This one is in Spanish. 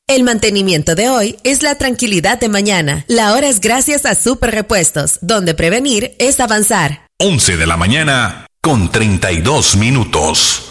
El mantenimiento de hoy es la tranquilidad de mañana. La hora es gracias a Super Repuestos, donde prevenir es avanzar. 11 de la mañana con 32 minutos.